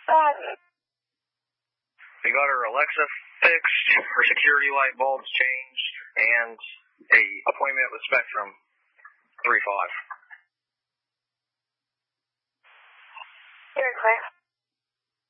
We got her Alexa fixed, her security light bulbs changed, and a appointment with Spectrum 3-5. Very clear.